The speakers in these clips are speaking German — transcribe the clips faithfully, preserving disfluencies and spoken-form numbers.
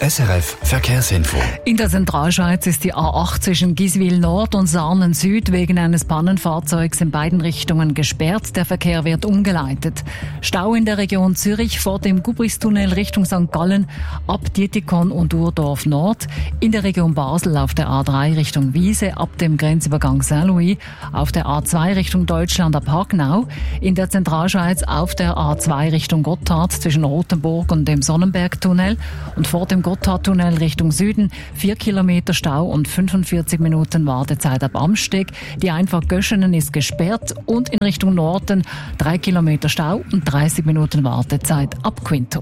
S R F Verkehrsinfo. In der Zentralschweiz ist die A acht zwischen Giswil Nord und Sarnen Süd wegen eines Pannenfahrzeugs in beiden Richtungen gesperrt. Der Verkehr wird umgeleitet. Stau in der Region Zürich vor dem Gubristunnel Richtung Sankt Gallen ab Dietikon und Urdorf Nord. In der Region Basel auf der A drei Richtung Wiese ab dem Grenzübergang Saint-Louis. Auf der A zwei Richtung Deutschland ab Hagenau. In der Zentralschweiz auf der A zwei Richtung Gotthard zwischen Rothenburg und dem Sonnenbergtunnel. Und vor dem Gotthardtunnel Richtung Süden vier Kilometer Stau und fünfundvierzig Minuten Wartezeit ab Amsteg. Die Einfahrt Göschenen ist gesperrt und in Richtung Norden drei Kilometer Stau und dreißig Minuten Wartezeit ab Quinto.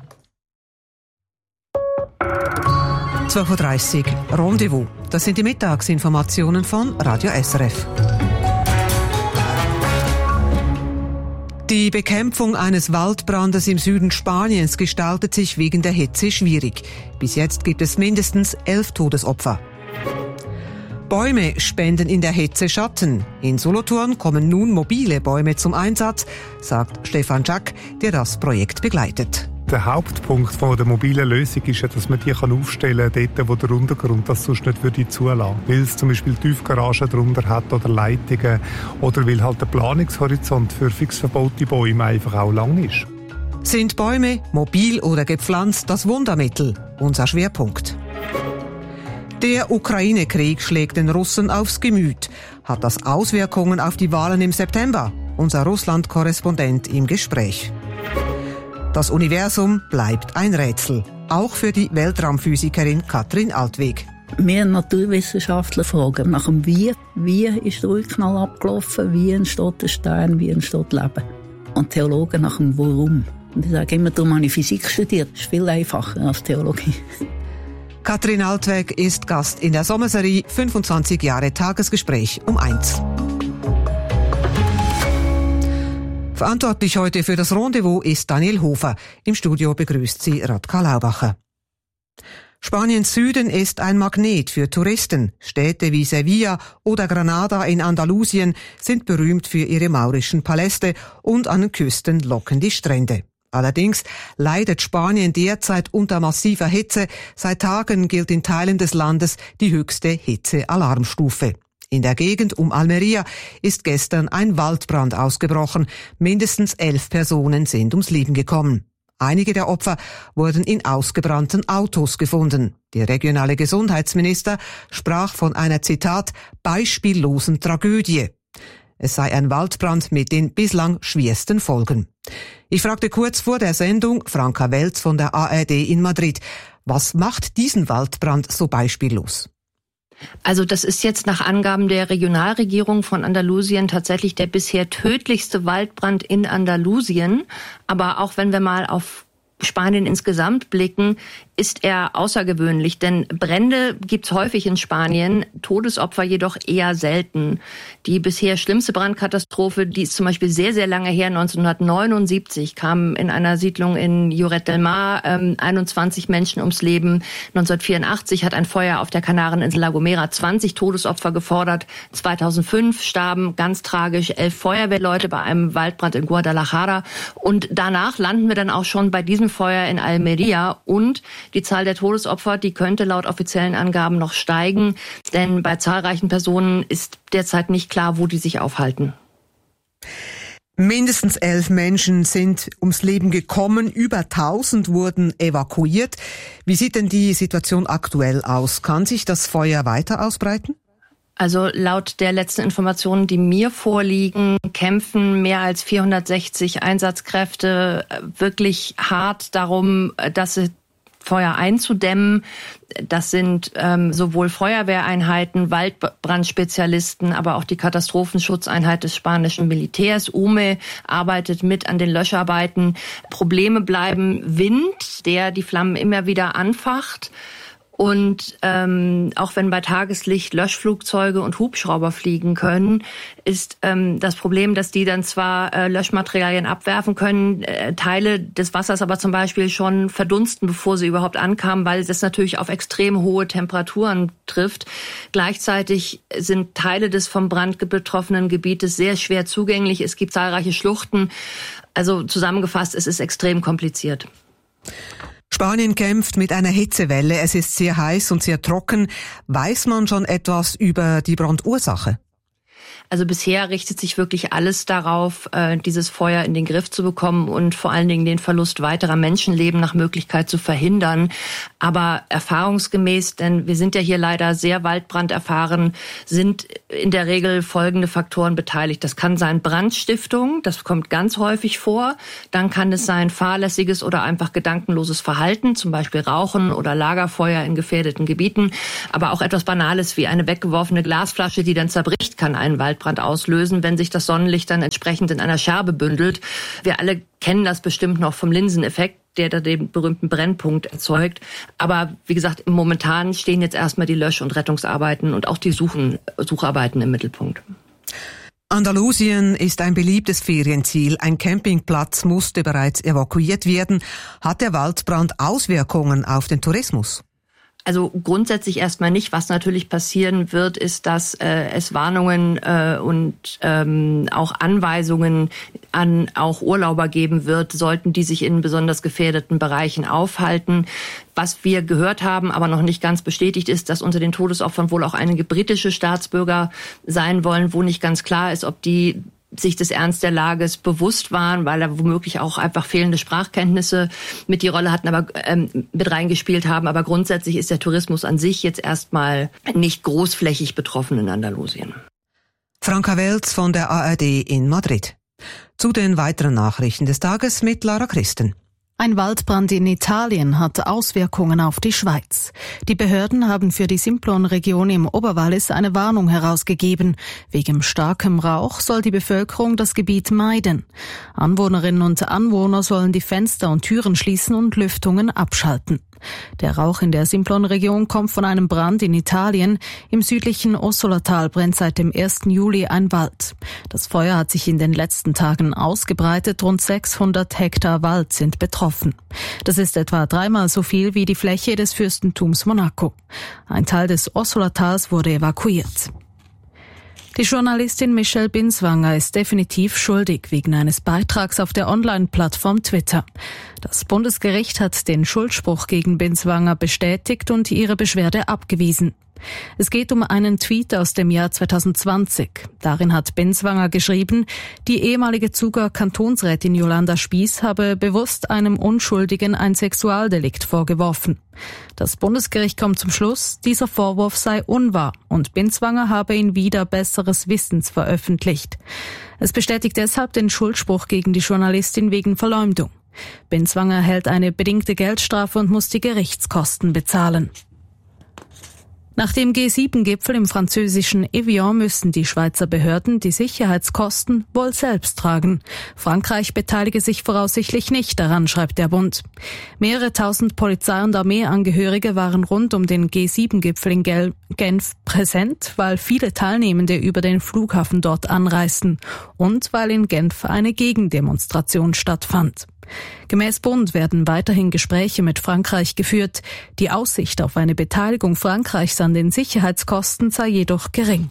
zwölf Uhr dreißig Rendezvous. Das sind die Mittagsinformationen von Radio S R F. Die Bekämpfung eines Waldbrandes im Süden Spaniens gestaltet sich wegen der Hitze schwierig. Bis jetzt gibt es mindestens elf Todesopfer. Bäume spenden in der Hitze Schatten. In Solothurn kommen nun mobile Bäume zum Einsatz, sagt Stefan Schack, der das Projekt begleitet. Der Hauptpunkt von der mobilen Lösung ist ja, dass man die kann aufstellen kann, dort wo der Untergrund das sonst nicht würde zulassen. Weil es zum Beispiel Tiefgaragen darunter hat oder Leitungen oder weil halt der Planungshorizont für fix verbaute Bäume einfach auch lang ist. Sind Bäume, mobil oder gepflanzt, das Wundermittel? Unser Schwerpunkt. Der Ukraine-Krieg schlägt den Russen aufs Gemüt. Hat das Auswirkungen auf die Wahlen im September? Unser Russland-Korrespondent im Gespräch. Das Universum bleibt ein Rätsel, auch für die Weltraumphysikerin Katrin Altweg. Wir Naturwissenschaftler fragen nach dem Wie. Wie ist der Urknall abgelaufen? Wie entsteht der Stern? Wie entsteht Leben? Und Theologen nach dem Warum. Und ich sage immer, darum habe ich Physik studiert. Das ist viel einfacher als Theologie. Katrin Altweg ist Gast in der Sommerserie fünfundzwanzig Jahre Tagesgespräch um eins. Verantwortlich heute für das Rendezvous ist Daniel Hofer. Im Studio begrüßt sie Radka Laubacher. Spaniens Süden ist ein Magnet für Touristen. Städte wie Sevilla oder Granada in Andalusien sind berühmt für ihre maurischen Paläste und an den Küsten locken die Strände. Allerdings leidet Spanien derzeit unter massiver Hitze. Seit Tagen gilt in Teilen des Landes die höchste Hitzealarmstufe. In der Gegend um Almería ist gestern ein Waldbrand ausgebrochen. Mindestens elf Personen sind ums Leben gekommen. Einige der Opfer wurden in ausgebrannten Autos gefunden. Der regionale Gesundheitsminister sprach von einer, Zitat, beispiellosen Tragödie. Es sei ein Waldbrand mit den bislang schwersten Folgen. Ich fragte kurz vor der Sendung Franka Welz von der A R D in Madrid, was macht diesen Waldbrand so beispiellos? Also das ist jetzt nach Angaben der Regionalregierung von Andalusien tatsächlich der bisher tödlichste Waldbrand in Andalusien. Aber auch wenn wir mal auf Spanien insgesamt blicken, ist er außergewöhnlich, denn Brände gibt's häufig in Spanien, Todesopfer jedoch eher selten. Die bisher schlimmste Brandkatastrophe, die ist zum Beispiel sehr, sehr lange her, neunzehnhundertneunundsiebzig, kamen in einer Siedlung in Lloret del Mar ähm, einundzwanzig Menschen ums Leben. neunzehnhundertvierundachtzig hat ein Feuer auf der Kanareninsel La Gomera zwanzig Todesopfer gefordert. zweitausendfünf starben ganz tragisch elf Feuerwehrleute bei einem Waldbrand in Guadalajara. Und danach landen wir dann auch schon bei diesem Feuer in Almería und die Zahl der Todesopfer, die könnte laut offiziellen Angaben noch steigen, denn bei zahlreichen Personen ist derzeit nicht klar, wo die sich aufhalten. Mindestens elf Menschen sind ums Leben gekommen, über tausend wurden evakuiert. Wie sieht denn die Situation aktuell aus? Kann sich das Feuer weiter ausbreiten? Also laut der letzten Informationen, die mir vorliegen, kämpfen mehr als vierhundertsechzig Einsatzkräfte wirklich hart darum, das Feuer einzudämmen. Das sind ähm, sowohl Feuerwehreinheiten, Waldbrandspezialisten, aber auch die Katastrophenschutzeinheit des spanischen Militärs. U M E arbeitet mit an den Löscharbeiten. Probleme bleiben Wind, der die Flammen immer wieder anfacht. Und ähm, auch wenn bei Tageslicht Löschflugzeuge und Hubschrauber fliegen können, ist ähm, das Problem, dass die dann zwar äh, Löschmaterialien abwerfen können, äh, Teile des Wassers aber zum Beispiel schon verdunsten, bevor sie überhaupt ankamen, weil das natürlich auf extrem hohe Temperaturen trifft. Gleichzeitig sind Teile des vom Brand betroffenen Gebietes sehr schwer zugänglich. Es gibt zahlreiche Schluchten. Also zusammengefasst, es ist extrem kompliziert. Spanien kämpft mit einer Hitzewelle. Es ist sehr heiß und sehr trocken. Weiß man schon etwas über die Brandursache? Also bisher richtet sich wirklich alles darauf, dieses Feuer in den Griff zu bekommen und vor allen Dingen den Verlust weiterer Menschenleben nach Möglichkeit zu verhindern. Aber erfahrungsgemäß, denn wir sind ja hier leider sehr waldbranderfahren, sind in der Regel folgende Faktoren beteiligt. Das kann sein Brandstiftung, das kommt ganz häufig vor. Dann kann es sein fahrlässiges oder einfach gedankenloses Verhalten, zum Beispiel Rauchen oder Lagerfeuer in gefährdeten Gebieten. Aber auch etwas Banales wie eine weggeworfene Glasflasche, die dann zerbricht, kann einen Waldbrand auslösen, wenn sich das Sonnenlicht dann entsprechend in einer Scherbe bündelt. Wir alle kennen das bestimmt noch vom Linseneffekt, der da den berühmten Brennpunkt erzeugt. Aber wie gesagt, momentan stehen jetzt erstmal die Lösch- und Rettungsarbeiten und auch die Suchen, Sucharbeiten im Mittelpunkt. Andalusien ist ein beliebtes Ferienziel. Ein Campingplatz musste bereits evakuiert werden. Hat der Waldbrand Auswirkungen auf den Tourismus? Also grundsätzlich erstmal nicht. Was natürlich passieren wird, ist, dass äh, es Warnungen äh, und ähm, auch Anweisungen an auch Urlauber geben wird, sollten die sich in besonders gefährdeten Bereichen aufhalten. Was wir gehört haben, aber noch nicht ganz bestätigt ist, dass unter den Todesopfern wohl auch einige britische Staatsbürger sein wollen, wo nicht ganz klar ist, ob die sich des Ernst der Lages bewusst waren, weil da womöglich auch einfach fehlende Sprachkenntnisse mit die Rolle hatten, aber ähm, mit reingespielt haben. Aber grundsätzlich ist der Tourismus an sich jetzt erstmal nicht großflächig betroffen in Andalusien. Franka Welz von der A R D in Madrid. Zu den weiteren Nachrichten des Tages mit Lara Christen. Ein Waldbrand in Italien hat Auswirkungen auf die Schweiz. Die Behörden haben für die Simplon-Region im Oberwallis eine Warnung herausgegeben. Wegen starkem Rauch soll die Bevölkerung das Gebiet meiden. Anwohnerinnen und Anwohner sollen die Fenster und Türen schließen und Lüftungen abschalten. Der Rauch in der Simplon-Region kommt von einem Brand in Italien. Im südlichen Ossola-Tal brennt seit dem ersten Juli ein Wald. Das Feuer hat sich in den letzten Tagen ausgebreitet. Rund sechshundert Hektar Wald sind betroffen. Das ist etwa dreimal so viel wie die Fläche des Fürstentums Monaco. Ein Teil des Ossola-Tals wurde evakuiert. Die Journalistin Michelle Binswanger ist definitiv schuldig wegen eines Beitrags auf der Online-Plattform Twitter. Das Bundesgericht hat den Schuldspruch gegen Binswanger bestätigt und ihre Beschwerde abgewiesen. Es geht um einen Tweet aus dem Jahr zweitausendzwanzig. Darin hat Binswanger geschrieben, die ehemalige Zuger Kantonsrätin Jolanda Spies habe bewusst einem Unschuldigen ein Sexualdelikt vorgeworfen. Das Bundesgericht kommt zum Schluss, dieser Vorwurf sei unwahr und Binswanger habe ihn wider besseres Wissens veröffentlicht. Es bestätigt deshalb den Schuldspruch gegen die Journalistin wegen Verleumdung. Binswanger erhält eine bedingte Geldstrafe und muss die Gerichtskosten bezahlen. Nach dem G sieben Gipfel im französischen Evian müssen die Schweizer Behörden die Sicherheitskosten wohl selbst tragen. Frankreich beteilige sich voraussichtlich nicht daran, schreibt der Bund. Mehrere tausend Polizei- und Armeeangehörige waren rund um den G sieben Gipfel in Gel- Genf präsent, weil viele Teilnehmende über den Flughafen dort anreisten und weil in Genf eine Gegendemonstration stattfand. Gemäß Bund werden weiterhin Gespräche mit Frankreich geführt. Die Aussicht auf eine Beteiligung Frankreichs an den Sicherheitskosten sei jedoch gering.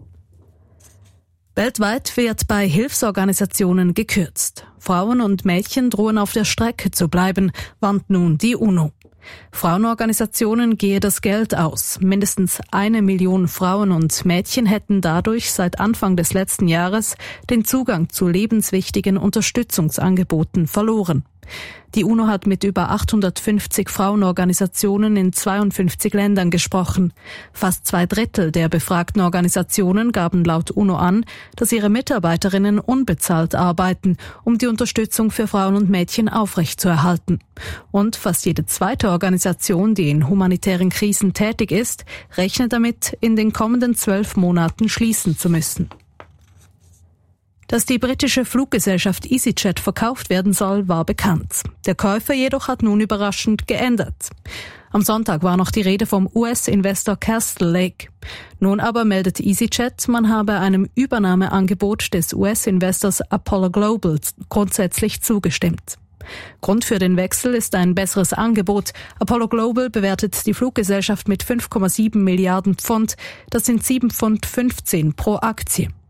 Weltweit wird bei Hilfsorganisationen gekürzt. Frauen und Mädchen drohen auf der Strecke zu bleiben, warnt nun die UNO. Frauenorganisationen gehe das Geld aus. Mindestens eine Million Frauen und Mädchen hätten dadurch seit Anfang des letzten Jahres den Zugang zu lebenswichtigen Unterstützungsangeboten verloren. Die UNO hat mit über achthundertfünfzig Frauenorganisationen in zweiundfünfzig Ländern gesprochen. Fast zwei Drittel der befragten Organisationen gaben laut UNO an, dass ihre Mitarbeiterinnen unbezahlt arbeiten, um die Unterstützung für Frauen und Mädchen aufrechtzuerhalten. Und fast jede zweite Organisation, die in humanitären Krisen tätig ist, rechnet damit, in den kommenden zwölf Monaten schließen zu müssen. Dass die britische Fluggesellschaft EasyJet verkauft werden soll, war bekannt. Der Käufer jedoch hat nun überraschend geändert. Am Sonntag war noch die Rede vom U S-Investor Castle Lake. Nun aber meldet EasyJet, man habe einem Übernahmeangebot des U S-Investors Apollo Global grundsätzlich zugestimmt. Grund für den Wechsel ist ein besseres Angebot. Apollo Global bewertet die Fluggesellschaft mit fünf Komma sieben Milliarden Pfund. Das sind sieben Pfund fünfzehn pro Aktie.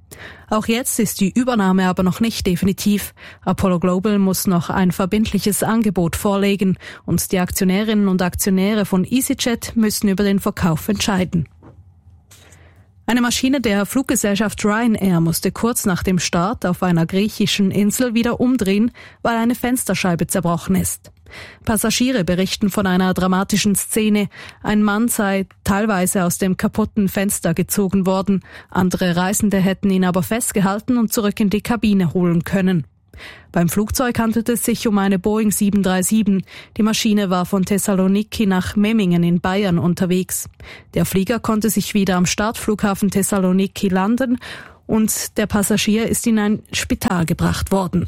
Auch jetzt ist die Übernahme aber noch nicht definitiv. Apollo Global muss noch ein verbindliches Angebot vorlegen und die Aktionärinnen und Aktionäre von EasyJet müssen über den Verkauf entscheiden. Eine Maschine der Fluggesellschaft Ryanair musste kurz nach dem Start auf einer griechischen Insel wieder umdrehen, weil eine Fensterscheibe zerbrochen ist. Passagiere berichten von einer dramatischen Szene. Ein Mann sei teilweise aus dem kaputten Fenster gezogen worden. Andere Reisende hätten ihn aber festgehalten und zurück in die Kabine holen können. Beim Flugzeug handelte es sich um eine Boeing sieben drei sieben. Die Maschine war von Thessaloniki nach Memmingen in Bayern unterwegs. Der Flieger konnte sich wieder am Startflughafen Thessaloniki landen und der Passagier ist in ein Spital gebracht worden.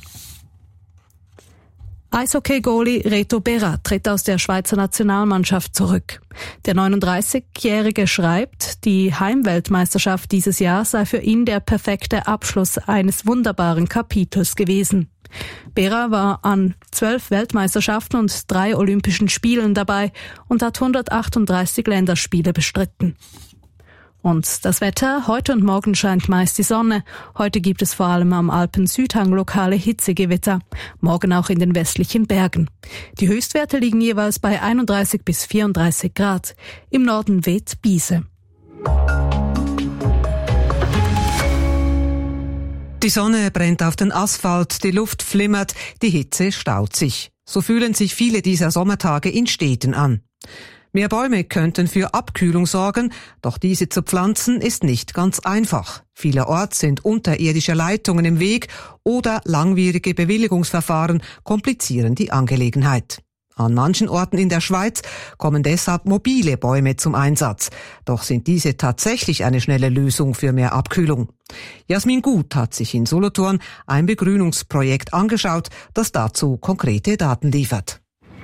Eishockey-Goalie Reto Berra tritt aus der Schweizer Nationalmannschaft zurück. Der neununddreißigjährige schreibt, die Heimweltmeisterschaft dieses Jahr sei für ihn der perfekte Abschluss eines wunderbaren Kapitels gewesen. Berra war an zwölf Weltmeisterschaften und drei Olympischen Spielen dabei und hat hundertachtunddreißig Länderspiele bestritten. Und das Wetter, heute und morgen scheint meist die Sonne. Heute gibt es vor allem am Alpen-Südhang lokale Hitzegewitter. Morgen auch in den westlichen Bergen. Die Höchstwerte liegen jeweils bei einunddreißig bis vierunddreißig Grad. Im Norden weht Biese. Die Sonne brennt auf den Asphalt, die Luft flimmert, die Hitze staut sich. So fühlen sich viele dieser Sommertage in Städten an. Mehr Bäume könnten für Abkühlung sorgen, doch diese zu pflanzen ist nicht ganz einfach. Vielerorts sind unterirdische Leitungen im Weg oder langwierige Bewilligungsverfahren komplizieren die Angelegenheit. An manchen Orten in der Schweiz kommen deshalb mobile Bäume zum Einsatz. Doch sind diese tatsächlich eine schnelle Lösung für mehr Abkühlung? Jasmin Gut hat sich in Solothurn ein Begrünungsprojekt angeschaut, das dazu konkrete Daten liefert.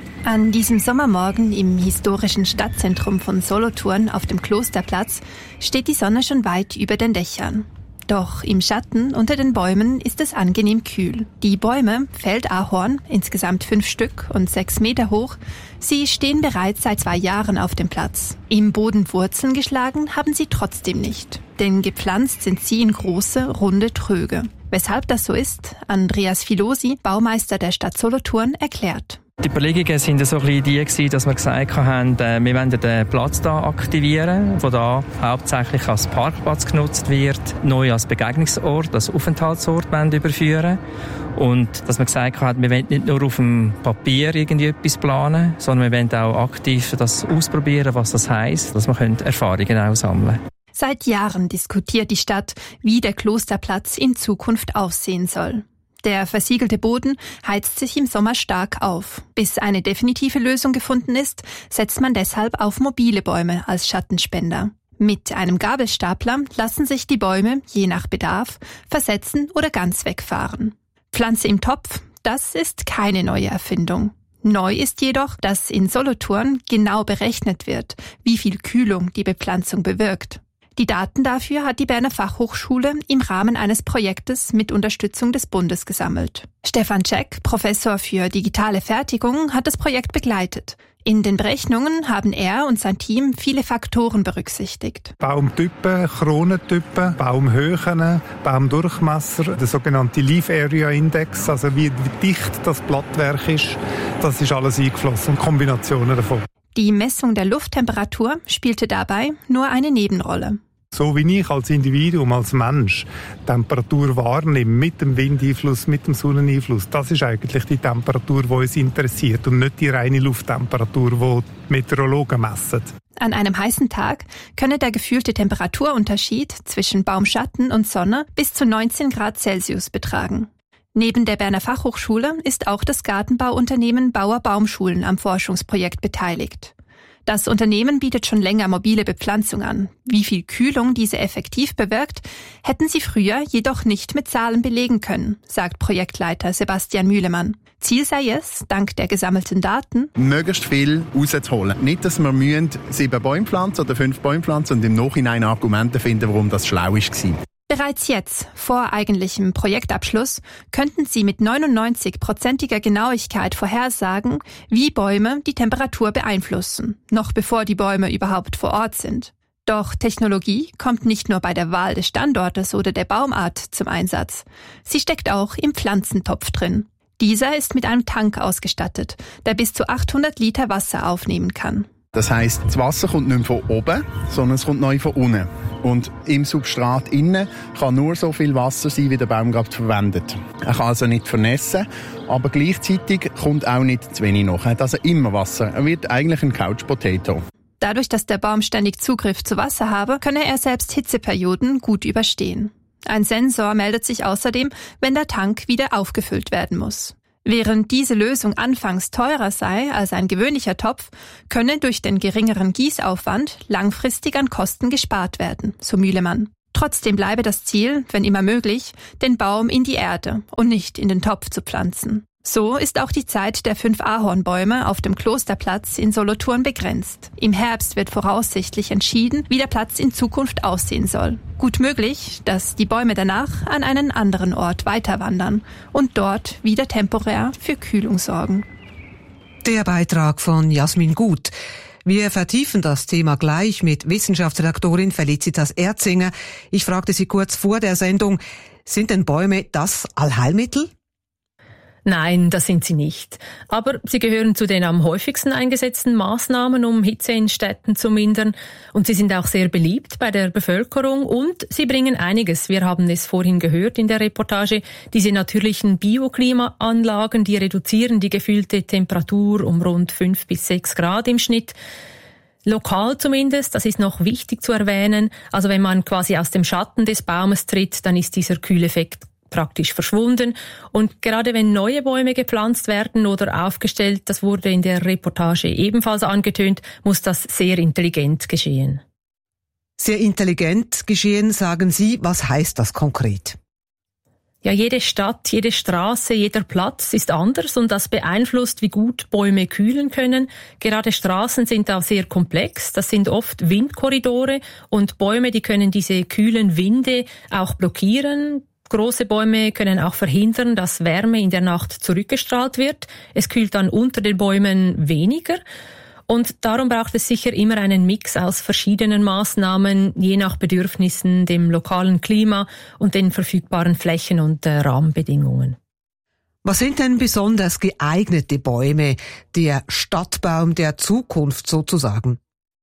An diesem Sommermorgen im historischen Stadtzentrum von Solothurn auf dem Klosterplatz steht die Sonne schon weit über den Dächern. Doch im Schatten unter den Bäumen ist es angenehm kühl. Die Bäume, Feldahorn, insgesamt fünf Stück und sechs Meter hoch, sie stehen bereits seit zwei Jahren auf dem Platz. Im Boden Wurzeln geschlagen haben sie trotzdem nicht, denn gepflanzt sind sie in große, runde Tröge. Weshalb das so ist, Andreas Filosi, Baumeister der Stadt Solothurn, erklärt. Die Überlegungen waren so ein bisschen die gewesen, dass wir gesagt haben, wir wollen den Platz hier aktivieren, der hier hauptsächlich als Parkplatz genutzt wird, neu als Begegnungsort, als Aufenthaltsort überführen. Und dass wir gesagt haben, wir wollen nicht nur auf dem Papier irgendwie etwas planen, sondern wir wollen auch aktiv das ausprobieren, was das heisst, dass wir Erfahrungen auch sammeln können. Seit Jahren diskutiert die Stadt, wie der Klosterplatz in Zukunft aussehen soll. Der versiegelte Boden heizt sich im Sommer stark auf. Bis eine definitive Lösung gefunden ist, setzt man deshalb auf mobile Bäume als Schattenspender. Mit einem Gabelstapler lassen sich die Bäume, je nach Bedarf, versetzen oder ganz wegfahren. Pflanze im Topf, das ist keine neue Erfindung. Neu ist jedoch, dass in Solothurn genau berechnet wird, wie viel Kühlung die Bepflanzung bewirkt. Die Daten dafür hat die Berner Fachhochschule im Rahmen eines Projektes mit Unterstützung des Bundes gesammelt. Stefan Cech, Professor für digitale Fertigung, hat das Projekt begleitet. In den Berechnungen haben er und sein Team viele Faktoren berücksichtigt. Baumtypen, Kronentypen, Baumhöhen, Baumdurchmesser, der sogenannte Leaf Area Index, also wie, wie dicht das Blattwerk ist, das ist alles eingeflossen und Kombinationen davon. Die Messung der Lufttemperatur spielte dabei nur eine Nebenrolle. So wie ich als Individuum, als Mensch Temperatur wahrnehme, mit dem Windeinfluss, mit dem Sonneneinfluss, das ist eigentlich die Temperatur, die uns interessiert und nicht die reine Lufttemperatur, die die Meteorologen messen. An einem heißen Tag könne der gefühlte Temperaturunterschied zwischen Baumschatten und Sonne bis zu neunzehn Grad Celsius betragen. Neben der Berner Fachhochschule ist auch das Gartenbauunternehmen Bauer Baumschulen am Forschungsprojekt beteiligt. Das Unternehmen bietet schon länger mobile Bepflanzung an. Wie viel Kühlung diese effektiv bewirkt, hätten sie früher jedoch nicht mit Zahlen belegen können, sagt Projektleiter Sebastian Mühlemann. Ziel sei es, dank der gesammelten Daten, möglichst viel rauszuholen. Nicht, dass wir müssen sieben Bäume pflanzen oder fünf Bäume pflanzen und im Nachhinein Argumente finden, warum das schlau war. Bereits jetzt, vor eigentlichem Projektabschluss, könnten sie mit neunundneunzig-prozentiger Genauigkeit vorhersagen, wie Bäume die Temperatur beeinflussen, noch bevor die Bäume überhaupt vor Ort sind. Doch Technologie kommt nicht nur bei der Wahl des Standortes oder der Baumart zum Einsatz. Sie steckt auch im Pflanzentopf drin. Dieser ist mit einem Tank ausgestattet, der bis zu achthundert Liter Wasser aufnehmen kann. Das heisst, das Wasser kommt nicht mehr von oben, sondern es kommt neu von unten. Und im Substrat innen kann nur so viel Wasser sein, wie der Baum gerade verwendet. Er kann also nicht vernässen, aber gleichzeitig kommt auch nicht zu wenig nach. Er hat also immer Wasser. Er wird eigentlich ein Couch Potato. Dadurch, dass der Baum ständig Zugriff zu Wasser habe, könne er selbst Hitzeperioden gut überstehen. Ein Sensor meldet sich außerdem, wenn der Tank wieder aufgefüllt werden muss. Während diese Lösung anfangs teurer sei als ein gewöhnlicher Topf, könne durch den geringeren Gießaufwand langfristig an Kosten gespart werden, so Mühlemann. Trotzdem bleibe das Ziel, wenn immer möglich, den Baum in die Erde und nicht in den Topf zu pflanzen. So ist auch die Zeit der fünf Ahornbäume auf dem Klosterplatz in Solothurn begrenzt. Im Herbst wird voraussichtlich entschieden, wie der Platz in Zukunft aussehen soll. Gut möglich, dass die Bäume danach an einen anderen Ort weiterwandern und dort wieder temporär für Kühlung sorgen. Der Beitrag von Jasmin Gut. Wir vertiefen das Thema gleich mit Wissenschaftsredaktorin Felicitas Erzinger. Ich fragte sie kurz vor der Sendung, sind denn Bäume das Allheilmittel? Nein, das sind sie nicht. Aber sie gehören zu den am häufigsten eingesetzten Maßnahmen, um Hitze in Städten zu mindern. Und sie sind auch sehr beliebt bei der Bevölkerung und sie bringen einiges. Wir haben es vorhin gehört in der Reportage. Diese natürlichen Bioklimaanlagen, die reduzieren die gefühlte Temperatur um rund fünf bis sechs Grad im Schnitt. Lokal zumindest, das ist noch wichtig zu erwähnen. Also wenn man quasi aus dem Schatten des Baumes tritt, dann ist dieser Kühleffekt praktisch verschwunden. Und gerade wenn neue Bäume gepflanzt werden oder aufgestellt, das wurde in der Reportage ebenfalls angetönt, muss das sehr intelligent geschehen. Sehr intelligent geschehen, sagen Sie. Was heißt das konkret? Ja, jede Stadt, jede Straße, jeder Platz ist anders und das beeinflusst, wie gut Bäume kühlen können. Gerade Straßen sind da sehr komplex. Das sind oft Windkorridore und Bäume, die können diese kühlen Winde auch blockieren. Große Bäume können auch verhindern, dass Wärme in der Nacht zurückgestrahlt wird. Es kühlt dann unter den Bäumen weniger. Und darum braucht es sicher immer einen Mix aus verschiedenen Maßnahmen, je nach Bedürfnissen, dem lokalen Klima und den verfügbaren Flächen und äh, Rahmenbedingungen. Was sind denn besonders geeignete Bäume, der Stadtbaum der Zukunft sozusagen?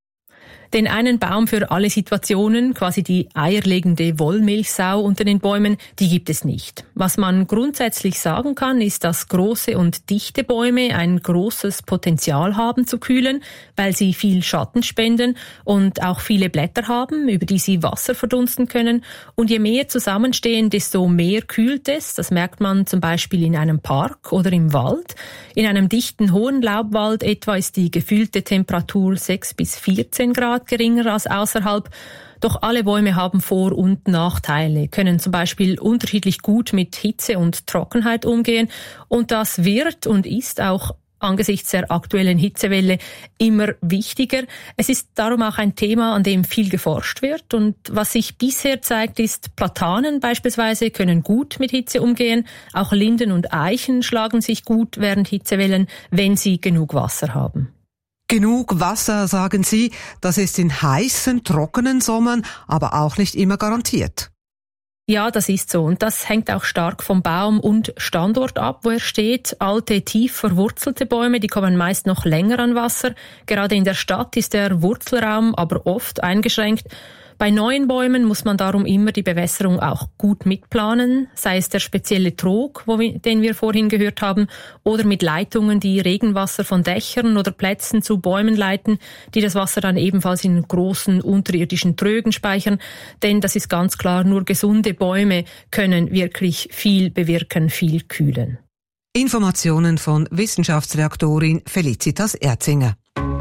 Den einen Baum für alle Situationen, quasi die eierlegende Wollmilchsau unter den Bäumen, die gibt es nicht. Was man grundsätzlich sagen kann, ist, dass große und dichte Bäume ein großes Potenzial haben zu kühlen, weil sie viel Schatten spenden und auch viele Blätter haben, über die sie Wasser verdunsten können. Und je mehr zusammenstehen, desto mehr kühlt es. Das merkt man zum Beispiel in einem Park oder im Wald. In einem dichten hohen Laubwald etwa ist die gefühlte Temperatur sechs bis vierzehn Grad geringer als außerhalb. Doch alle Bäume haben Vor- und Nachteile, können zum Beispiel unterschiedlich gut mit Hitze und Trockenheit umgehen. Und das wird und ist auch angesichts der aktuellen Hitzewelle immer wichtiger. Es ist darum auch ein Thema, an dem viel geforscht wird. Und was sich bisher zeigt, ist, Platanen beispielsweise können gut mit Hitze umgehen. Auch Linden und Eichen schlagen sich gut während Hitzewellen, wenn sie genug Wasser haben. Genug Wasser, sagen Sie, das ist in heißen, trockenen Sommern aber auch nicht immer garantiert. Ja, das ist so. Und das hängt auch stark vom Baum und Standort ab, wo er steht. Alte, tief verwurzelte Bäume, die kommen meist noch länger an Wasser. Gerade in der Stadt ist der Wurzelraum aber oft eingeschränkt. Bei neuen Bäumen muss man darum immer die Bewässerung auch gut mitplanen, sei es der spezielle Trog, wo wir, den wir vorhin gehört haben, oder mit Leitungen, die Regenwasser von Dächern oder Plätzen zu Bäumen leiten, die das Wasser dann ebenfalls in großen unterirdischen Trögen speichern. Denn das ist ganz klar, nur gesunde Bäume können wirklich viel bewirken, viel kühlen. Informationen von Wissenschaftsredaktorin Felicitas Erzinger.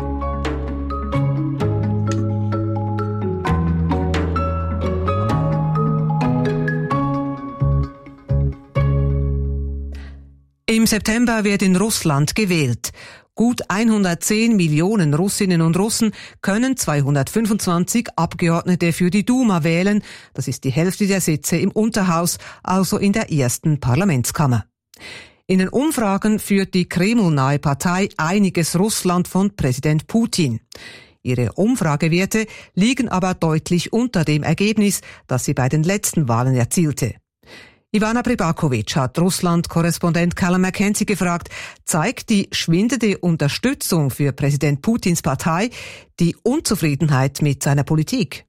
Im September wird in Russland gewählt. Gut hundertzehn Millionen Russinnen und Russen können zweihundertfünfundzwanzig Abgeordnete für die Duma wählen. Das ist die Hälfte der Sitze im Unterhaus, also in der ersten Parlamentskammer. In den Umfragen führt die Kreml-nahe Partei Einiges Russland von Präsident Putin. Ihre Umfragewerte liegen aber deutlich unter dem Ergebnis, das sie bei den letzten Wahlen erzielte. Ivana Pribakovic hat Russland-Korrespondent Callum McKenzie gefragt, zeigt die schwindende Unterstützung für Präsident Putins Partei die Unzufriedenheit mit seiner Politik?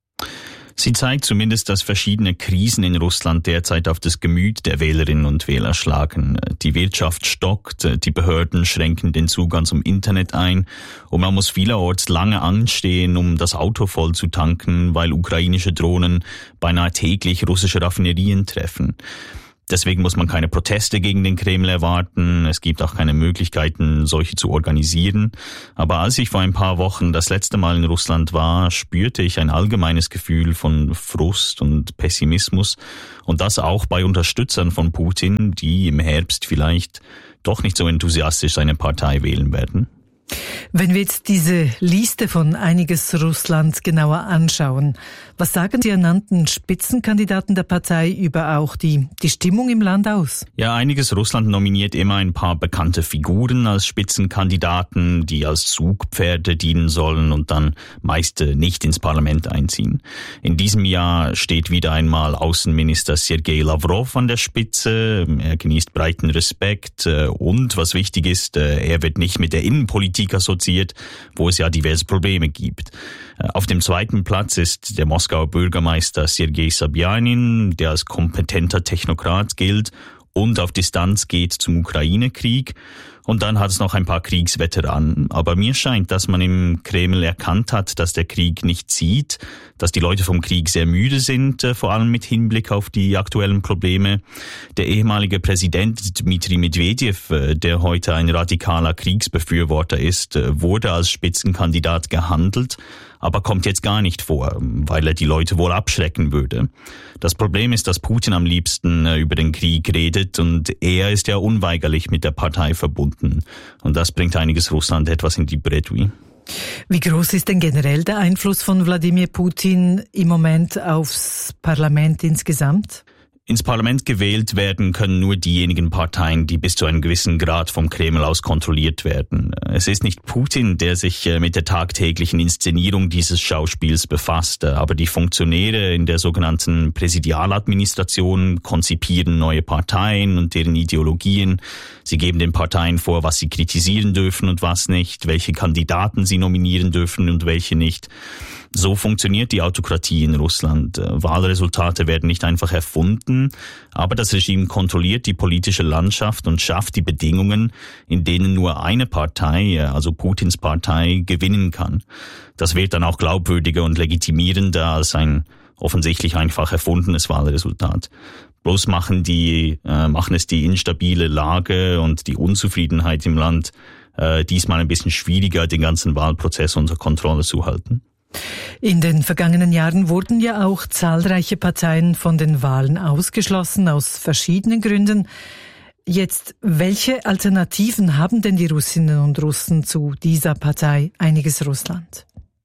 Sie zeigt zumindest, dass verschiedene Krisen in Russland derzeit auf das Gemüt der Wählerinnen und Wähler schlagen. Die Wirtschaft stockt, die Behörden schränken den Zugang zum Internet ein und man muss vielerorts lange anstehen, um das Auto voll zu tanken, weil ukrainische Drohnen beinahe täglich russische Raffinerien treffen. Deswegen muss man keine Proteste gegen den Kreml erwarten. Es gibt auch keine Möglichkeiten, solche zu organisieren. Aber als ich vor ein paar Wochen das letzte Mal in Russland war, spürte ich ein allgemeines Gefühl von Frust und Pessimismus. Und das auch bei Unterstützern von Putin, die im Herbst vielleicht doch nicht so enthusiastisch seine Partei wählen werden. Wenn wir jetzt diese Liste von Einiges Russland genauer anschauen, was sagen die ernannten Spitzenkandidaten der Partei über auch die, die Stimmung im Land aus? Ja, Einiges Russland nominiert immer ein paar bekannte Figuren als Spitzenkandidaten, die als Zugpferde dienen sollen und dann meist nicht ins Parlament einziehen. In diesem Jahr steht wieder einmal Außenminister Sergei Lavrov an der Spitze. Er genießt breiten Respekt und, was wichtig ist, er wird nicht mit der Innenpolitik assoziiert, wo es ja diverse Probleme gibt. Auf dem zweiten Platz ist der Moskauer Bürgermeister Sergei Sobjanin, der als kompetenter Technokrat gilt und auf Distanz geht zum Ukraine-Krieg. Und dann hat es noch ein paar Kriegsveteranen. Aber mir scheint, dass man im Kreml erkannt hat, dass der Krieg nicht zieht, dass die Leute vom Krieg sehr müde sind, vor allem mit Hinblick auf die aktuellen Probleme. Der ehemalige Präsident Dmitri Medvedev, der heute ein radikaler Kriegsbefürworter ist, wurde als Spitzenkandidat gehandelt, aber kommt jetzt gar nicht vor, weil er die Leute wohl abschrecken würde. Das Problem ist, dass Putin am liebsten über den Krieg redet und er ist ja unweigerlich mit der Partei verbunden. Und das bringt Einiges Russland etwas in die Bredouille. Wie groß ist denn generell der Einfluss von Wladimir Putin im Moment aufs Parlament insgesamt? Ins Parlament gewählt werden können nur diejenigen Parteien, die bis zu einem gewissen Grad vom Kreml aus kontrolliert werden. Es ist nicht Putin, der sich mit der tagtäglichen Inszenierung dieses Schauspiels befasst, aber die Funktionäre in der sogenannten Präsidialadministration konzipieren neue Parteien und deren Ideologien. Sie geben den Parteien vor, was sie kritisieren dürfen und was nicht, welche Kandidaten sie nominieren dürfen und welche nicht. So funktioniert die Autokratie in Russland. Wahlresultate werden nicht einfach erfunden, aber das Regime kontrolliert die politische Landschaft und schafft die Bedingungen, in denen nur eine Partei, also Putins Partei, gewinnen kann. Das wird dann auch glaubwürdiger und legitimierender als ein offensichtlich einfach erfundenes Wahlresultat. Bloß machen, die, äh, machen es die instabile Lage und die Unzufriedenheit im Land äh, diesmal ein bisschen schwieriger, den ganzen Wahlprozess unter Kontrolle zu halten. In den vergangenen Jahren wurden ja auch zahlreiche Parteien von den Wahlen ausgeschlossen, aus verschiedenen Gründen. Jetzt, welche Alternativen haben denn die Russinnen und Russen zu dieser Partei Einiges Russland?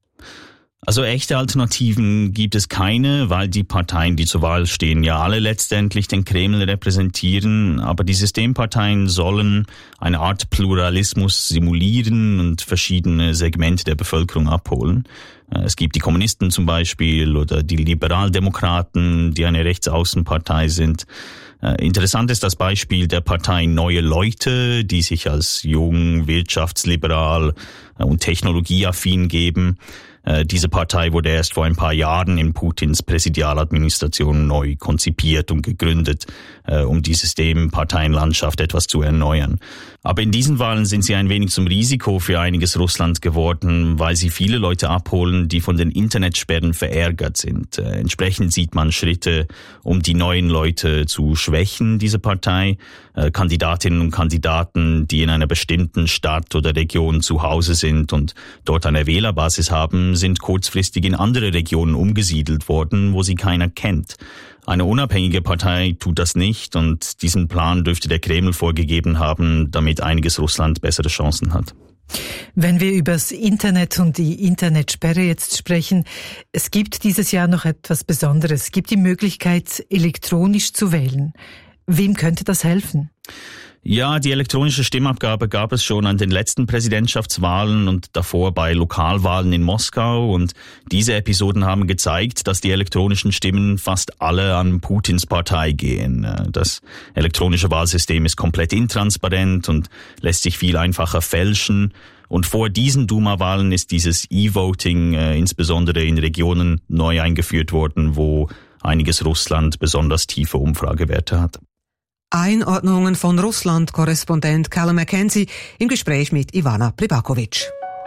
Also echte Alternativen gibt es keine, weil die Parteien, die zur Wahl stehen, ja alle letztendlich den Kreml repräsentieren. Aber die Systemparteien sollen eine Art Pluralismus simulieren und verschiedene Segmente der Bevölkerung abholen. Es gibt die Kommunisten zum Beispiel oder die Liberaldemokraten, die eine Rechtsaußenpartei sind. Interessant ist das Beispiel der Partei Neue Leute, die sich als jung, wirtschaftsliberal und technologieaffin geben. Diese Partei wurde erst vor ein paar Jahren in Putins Präsidialadministration neu konzipiert und gegründet, um die Systemparteienlandschaft etwas zu erneuern. Aber in diesen Wahlen sind sie ein wenig zum Risiko für Einiges Russland geworden, weil sie viele Leute abholen, die von den Internetsperren verärgert sind. Entsprechend sieht man Schritte, um die neuen Leute zu schwächen, diese Partei. Kandidatinnen und Kandidaten, die in einer bestimmten Stadt oder Region zu Hause sind und dort eine Wählerbasis haben, sind kurzfristig in andere Regionen umgesiedelt worden, wo sie keiner kennt. Eine unabhängige Partei tut das nicht und diesen Plan dürfte der Kreml vorgegeben haben, damit Einiges Russland bessere Chancen hat. Wenn wir über das Internet und die Internetsperre jetzt sprechen, es gibt dieses Jahr noch etwas Besonderes. Es gibt die Möglichkeit, elektronisch zu wählen. Wem könnte das helfen? Ja, die elektronische Stimmabgabe gab es schon an den letzten Präsidentschaftswahlen und davor bei Lokalwahlen in Moskau. Und diese Episoden haben gezeigt, dass die elektronischen Stimmen fast alle an Putins Partei gehen. Das elektronische Wahlsystem ist komplett intransparent und lässt sich viel einfacher fälschen. Und vor diesen Duma-Wahlen ist dieses E-Voting äh, insbesondere in Regionen neu eingeführt worden, wo einiges Russland besonders tiefe Umfragewerte hat. Einordnungen von Russland-Korrespondent Callum McKenzie im Gespräch mit Ivana Pribakovic.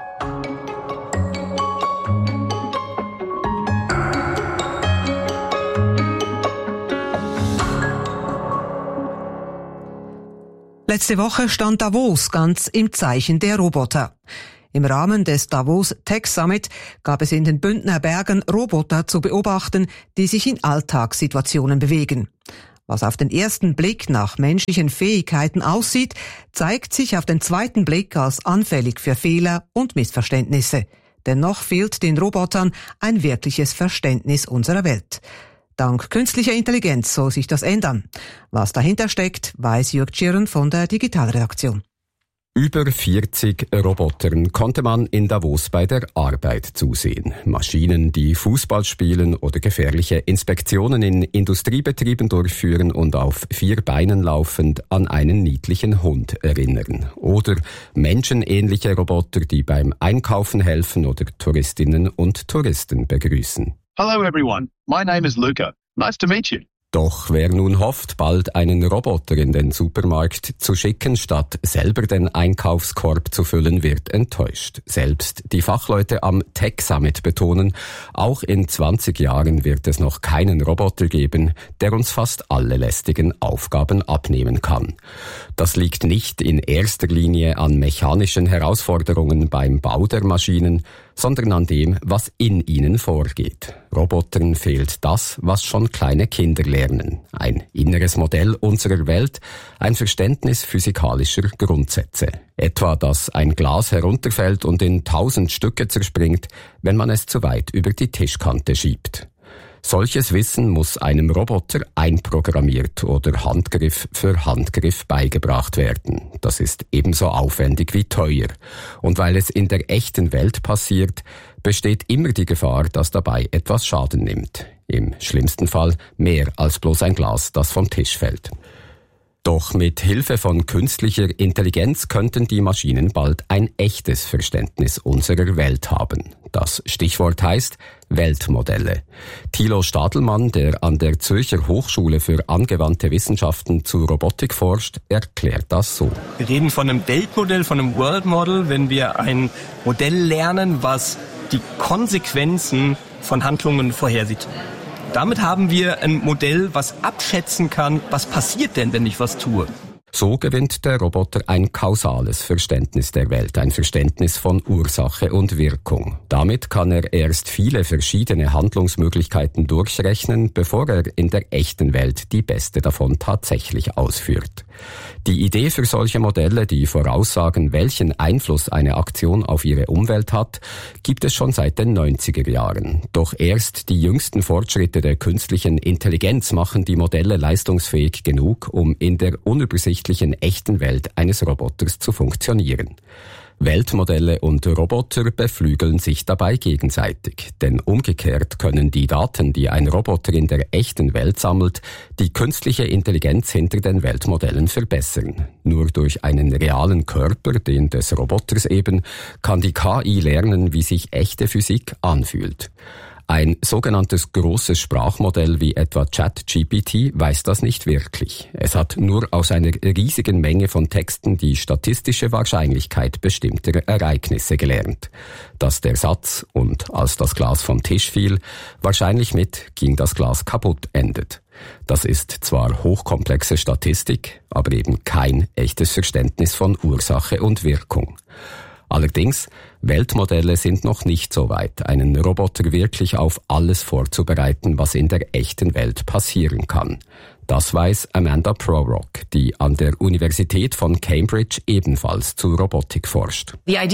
Letzte Woche stand Davos ganz im Zeichen der Roboter. Im Rahmen des Davos Tech Summit gab es in den Bündner Bergen Roboter zu beobachten, die sich in Alltagssituationen bewegen. Was auf den ersten Blick nach menschlichen Fähigkeiten aussieht, zeigt sich auf den zweiten Blick als anfällig für Fehler und Missverständnisse. Dennoch fehlt den Robotern ein wirkliches Verständnis unserer Welt. Dank künstlicher Intelligenz soll sich das ändern. Was dahinter steckt, weiß Jörg Tschirren von der Digitalredaktion. Über vierzig Robotern konnte man in Davos bei der Arbeit zusehen. Maschinen, die Fußball spielen oder gefährliche Inspektionen in Industriebetrieben durchführen und auf vier Beinen laufend an einen niedlichen Hund erinnern. Oder menschenähnliche Roboter, die beim Einkaufen helfen oder Touristinnen und Touristen begrüßen. Hello everyone, my name is Luca. Nice to meet you. Doch wer nun hofft, bald einen Roboter in den Supermarkt zu schicken, statt selber den Einkaufskorb zu füllen, wird enttäuscht. Selbst die Fachleute am Tech Summit betonen, auch in zwanzig Jahren wird es noch keinen Roboter geben, der uns fast alle lästigen Aufgaben abnehmen kann. Das liegt nicht in erster Linie an mechanischen Herausforderungen beim Bau der Maschinen, sondern an dem, was in ihnen vorgeht. Robotern fehlt das, was schon kleine Kinder lernen. Ein inneres Modell unserer Welt, ein Verständnis physikalischer Grundsätze. Etwa, dass ein Glas herunterfällt und in tausend Stücke zerspringt, wenn man es zu weit über die Tischkante schiebt. Solches Wissen muss einem Roboter einprogrammiert oder Handgriff für Handgriff beigebracht werden. Das ist ebenso aufwendig wie teuer. Und weil es in der echten Welt passiert, besteht immer die Gefahr, dass dabei etwas Schaden nimmt. Im schlimmsten Fall mehr als bloß ein Glas, das vom Tisch fällt. Doch mit Hilfe von künstlicher Intelligenz könnten die Maschinen bald ein echtes Verständnis unserer Welt haben. Das Stichwort heißt Weltmodelle. Thilo Stadelmann, der an der Zürcher Hochschule für angewandte Wissenschaften zu Robotik forscht, erklärt das so. Wir reden von einem Weltmodell, von einem World Model, wenn wir ein Modell lernen, was die Konsequenzen von Handlungen vorhersieht. Damit haben wir ein Modell, was abschätzen kann, was passiert denn, wenn ich was tue. So gewinnt der Roboter ein kausales Verständnis der Welt, ein Verständnis von Ursache und Wirkung. Damit kann er erst viele verschiedene Handlungsmöglichkeiten durchrechnen, bevor er in der echten Welt die beste davon tatsächlich ausführt. Die Idee für solche Modelle, die voraussagen, welchen Einfluss eine Aktion auf ihre Umwelt hat, gibt es schon seit den neunziger Jahren. Doch erst die jüngsten Fortschritte der künstlichen Intelligenz machen die Modelle leistungsfähig genug, um in der unübersichtlichen echten Welt eines Roboters zu funktionieren. Weltmodelle und Roboter beflügeln sich dabei gegenseitig, denn umgekehrt können die Daten, die ein Roboter in der echten Welt sammelt, die künstliche Intelligenz hinter den Weltmodellen verbessern. Nur durch einen realen Körper, den des Roboters eben, kann die K I lernen, wie sich echte Physik anfühlt. Ein sogenanntes großes Sprachmodell wie etwa ChatGPT weiß das nicht wirklich. Es hat nur aus einer riesigen Menge von Texten die statistische Wahrscheinlichkeit bestimmter Ereignisse gelernt. Dass der Satz "und als das Glas vom Tisch fiel" wahrscheinlich mit "ging das Glas kaputt" endet. Das ist zwar hochkomplexe Statistik, aber eben kein echtes Verständnis von Ursache und Wirkung. Allerdings, Weltmodelle sind noch nicht so weit, einen Roboter wirklich auf alles vorzubereiten, was in der echten Welt passieren kann. Das weiß Amanda Prorock, die an der Universität von Cambridge ebenfalls zu Robotik forscht.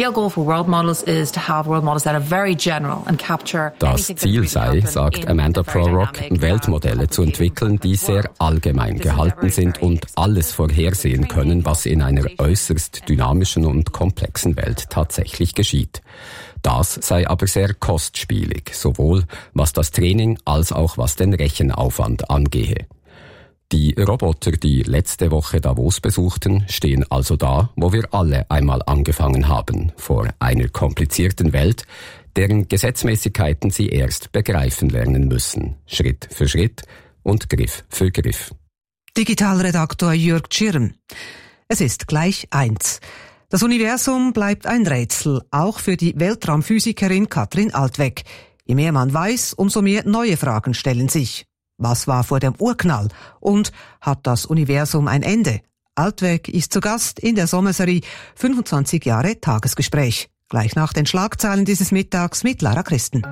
Das Ziel sei, sagt Amanda Prorock, Weltmodelle zu entwickeln, die sehr allgemein gehalten sind und alles vorhersehen können, was in einer äußerst dynamischen und komplexen Welt tatsächlich geschieht. Das sei aber sehr kostspielig, sowohl was das Training als auch was den Rechenaufwand angehe. Die Roboter, die letzte Woche Davos besuchten, stehen also da, wo wir alle einmal angefangen haben, vor einer komplizierten Welt, deren Gesetzmäßigkeiten sie erst begreifen lernen müssen, Schritt für Schritt und Griff für Griff. Digitalredaktor Jörg Tschirm. Es ist gleich eins. Das Universum bleibt ein Rätsel, auch für die Weltraumphysikerin Katrin Altwegg. Je mehr man weiß, umso mehr neue Fragen stellen sich. Was war vor dem Urknall? Und hat das Universum ein Ende? Altwegg ist zu Gast in der Sommerserie fünfundzwanzig Jahre Tagesgespräch. Gleich nach den Schlagzeilen dieses Mittags mit Lara Christen.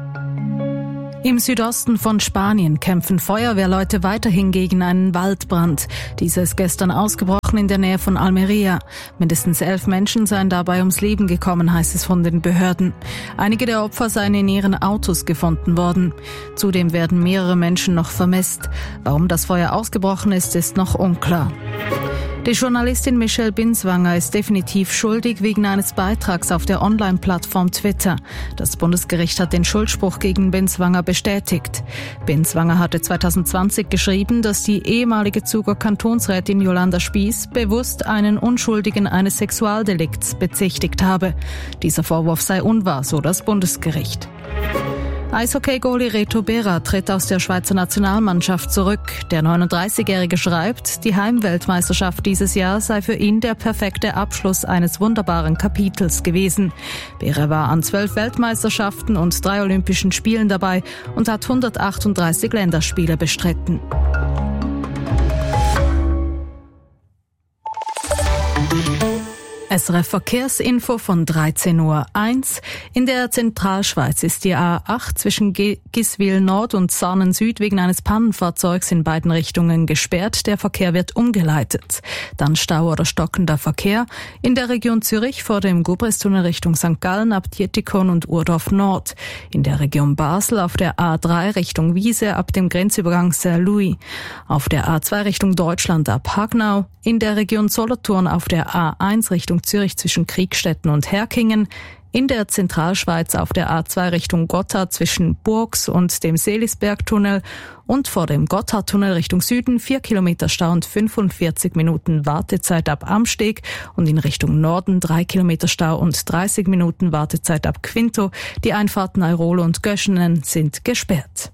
Im Südosten von Spanien kämpfen Feuerwehrleute weiterhin gegen einen Waldbrand. Dieser ist gestern ausgebrochen in der Nähe von Almería. Mindestens elf Menschen seien dabei ums Leben gekommen, heißt es von den Behörden. Einige der Opfer seien in ihren Autos gefunden worden. Zudem werden mehrere Menschen noch vermisst. Warum das Feuer ausgebrochen ist, ist noch unklar. Die Journalistin Michelle Binswanger ist definitiv schuldig wegen eines Beitrags auf der Online-Plattform Twitter. Das Bundesgericht hat den Schuldspruch gegen Binswanger bestätigt. Binswanger hatte zwanzig zwanzig geschrieben, dass die ehemalige Zuger Kantonsrätin Jolanda Spies bewusst einen Unschuldigen eines Sexualdelikts bezichtigt habe. Dieser Vorwurf sei unwahr, so das Bundesgericht. Eishockey-Goalie Reto Berra tritt aus der Schweizer Nationalmannschaft zurück. Der neununddreißigjährige schreibt, die Heimweltmeisterschaft dieses Jahr sei für ihn der perfekte Abschluss eines wunderbaren Kapitels gewesen. Berra war an zwölf Weltmeisterschaften und drei Olympischen Spielen dabei und hat hundertachtunddreißig Länderspiele bestritten. S R F Verkehrsinfo von dreizehn Uhr eins. In der Zentralschweiz ist die A acht zwischen Giswil Nord und Sarnen Süd wegen eines Pannenfahrzeugs in beiden Richtungen gesperrt. Der Verkehr wird umgeleitet. Dann Stau oder stockender Verkehr in der Region Zürich vor dem Gubristunnel Richtung Sankt Gallen ab Dietikon und Urdorf Nord. In der Region Basel auf der A drei Richtung Wiese ab dem Grenzübergang Saint-Louis. Auf der A zwei Richtung Deutschland ab Hagnau. In der Region Solothurn auf der A eins Richtung Zürich zwischen Kriegstetten und Herkingen, in der Zentralschweiz auf der A zwei Richtung Gotthard zwischen Burgs und dem Seelisbergtunnel und vor dem Gotthardtunnel Richtung Süden vier Kilometer Stau und fünfundvierzig Minuten Wartezeit ab Amsteg und in Richtung Norden drei Kilometer Stau und dreißig Minuten Wartezeit ab Quinto. Die Einfahrten Airolo und Göschenen sind gesperrt.